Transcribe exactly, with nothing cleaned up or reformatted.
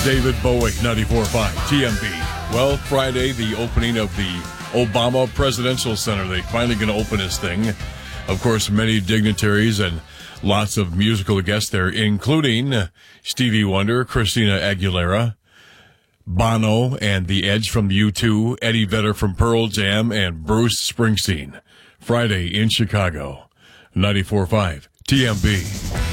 David Bowie, ninety-four point five T M B. Well, Friday, the opening of the Obama Presidential Center. They finally going to open this thing. Of course, many dignitaries and lots of musical guests there, including Stevie Wonder, Christina Aguilera, Bono and The Edge from U two, Eddie Vedder from Pearl Jam, and Bruce Springsteen. Friday in Chicago, ninety-four point five T M B.